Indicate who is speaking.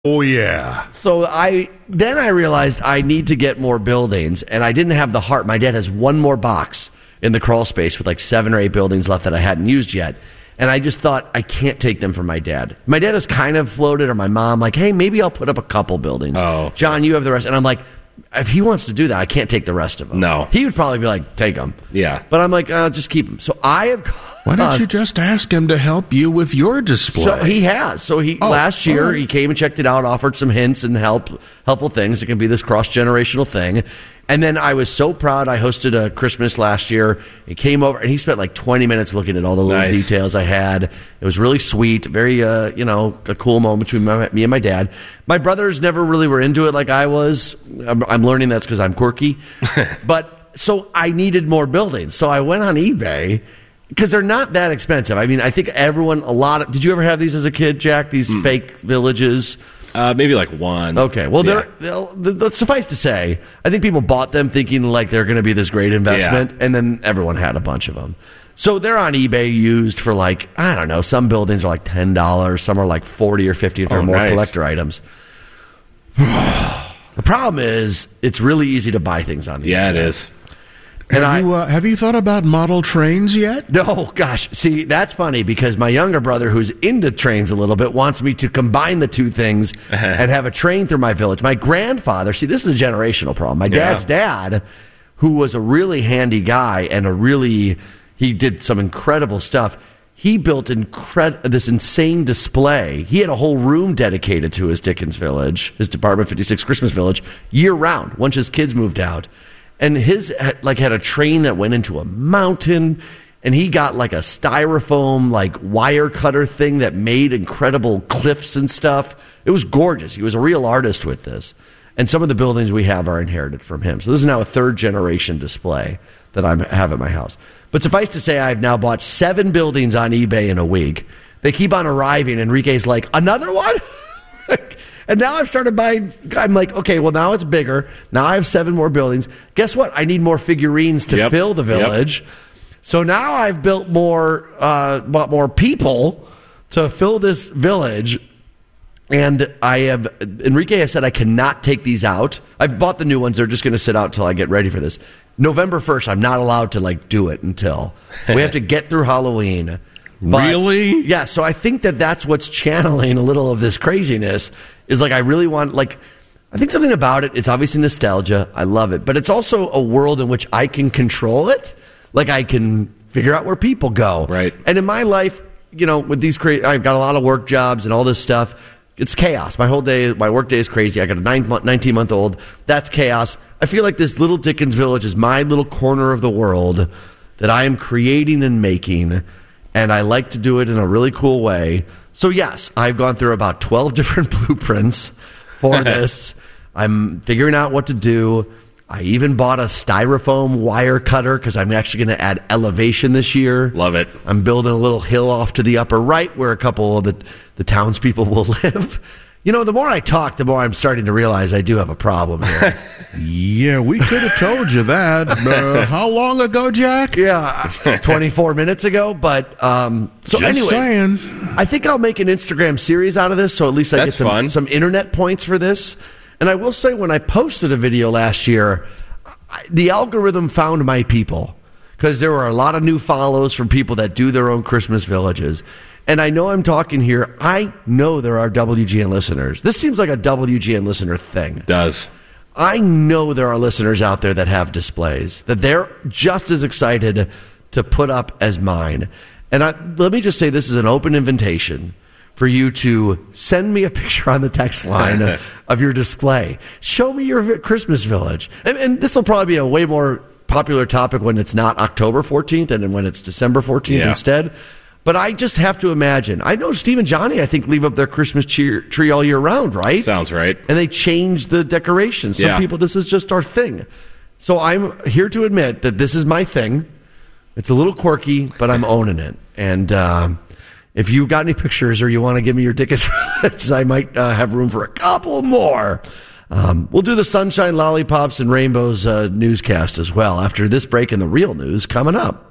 Speaker 1: Oh, yeah.
Speaker 2: So I realized I need to get more buildings, and I didn't have the heart. My dad has one more box in the crawl space with like 7 or 8 buildings left that I hadn't used yet. And I just thought, I can't take them from my dad. My dad has kind of floated, or my mom, like, hey, maybe I'll put up a couple buildings.
Speaker 3: Oh.
Speaker 2: John, you have the rest. And I'm like, if he wants to do that, I can't take the rest of them.
Speaker 3: No.
Speaker 2: He would probably be like, take them.
Speaker 3: Yeah.
Speaker 2: But I'm like, just keep them. So I have...
Speaker 1: Why don't you just ask him to help you with your display?
Speaker 2: So he has. So last year he came and checked it out, offered some hints and helpful things. It can be this cross-generational thing. And then I was so proud. I hosted a Christmas last year. He came over and he spent like 20 minutes looking at all the little details I had. It was really sweet, very a cool moment between me and my dad. My brothers never really were into it like I was. I'm learning that's because I'm quirky. But so I needed more buildings. So I went on eBay. Because they're not that expensive. I mean, I think did you ever have these as a kid, Jack? These fake villages?
Speaker 3: Maybe like one.
Speaker 2: Okay. Well, suffice to say, I think people bought them thinking like they're going to be this great investment, and then everyone had a bunch of them. So they're on eBay used for like, I don't know, some buildings are like $10, some are like $40 or $50 if they're more collector items. The problem is, it's really easy to buy things on the internet.
Speaker 3: Yeah, it is.
Speaker 1: Have you thought about model trains yet?
Speaker 2: No, gosh. See, that's funny because my younger brother, who's into trains a little bit, wants me to combine the two things and have a train through my village. My grandfather, see, this is a generational problem. My dad's dad, who was a really handy guy and he did some incredible stuff. He built this insane display. He had a whole room dedicated to his Dickens Village, his Department 56 Christmas Village, year round, once his kids moved out. And his had a train that went into a mountain, and he got like a styrofoam wire cutter thing that made incredible cliffs and stuff. It was gorgeous. He was a real artist with this. And some of the buildings we have are inherited from him. So this is now a 3rd generation display that I have at my house. But suffice to say, I've now bought 7 buildings on eBay in a week. They keep on arriving. Enrique's like, another one? And now I've started buying. I'm like, okay, well, now it's bigger. Now I have 7 more buildings. Guess what? I need more figurines to fill the village. So now I've built bought more people to fill this village. And Enrique has said I cannot take these out. I've bought the new ones. They're just going to sit out until I get ready for this. November 1st, I'm not allowed to do it until. We have to get through Halloween. But,
Speaker 1: really?
Speaker 2: Yeah, so I think that's what's channeling a little of this craziness is I really want, I think something about it, it's obviously nostalgia. I love it. But it's also a world in which I can control it. I can figure out where people go.
Speaker 3: Right.
Speaker 2: And in my life, with these I've got a lot of work jobs and all this stuff. It's chaos. My work day is crazy. I got a 19-month-old. That's chaos. I feel like this little Dickens Village is my little corner of the world that I am creating and making. And I like to do it in a really cool way. So, yes, I've gone through about 12 different blueprints for this. I'm figuring out what to do. I even bought a styrofoam wire cutter because I'm actually going to add elevation this year.
Speaker 3: Love it.
Speaker 2: I'm building a little hill off to the upper right where a couple of the townspeople will live. The more I talk, the more I'm starting to realize I do have a problem here.
Speaker 1: Yeah, we could have told you that. How long ago, Jack?
Speaker 2: Yeah, 24 minutes ago. But
Speaker 1: Saying.
Speaker 2: I think I'll make an Instagram series out of this, so at least I get some internet points for this. And I will say, when I posted a video last year, the algorithm found my people because there were a lot of new follows from people that do their own Christmas villages. And I know I'm talking here. I know there are WGN listeners. This seems like a WGN listener thing.
Speaker 3: It does.
Speaker 2: I know there are listeners out there that have displays, that they're just as excited to put up as mine. And let me just say, this is an open invitation for you to send me a picture on the text line of your display. Show me your Christmas village. And this will probably be a way more popular topic when it's not October 14th and when it's December 14th instead. But I just have to imagine. I know Steve and Johnny, I think, leave up their Christmas tree all year round, right?
Speaker 3: Sounds right.
Speaker 2: And they change the decorations. Some people, this is just our thing. So I'm here to admit that this is my thing. It's a little quirky, but I'm owning it. And if you got any pictures or you want to give me your tickets, I might have room for a couple more. We'll do the Sunshine, Lollipops, and Rainbows newscast as well after this break and the real news coming up.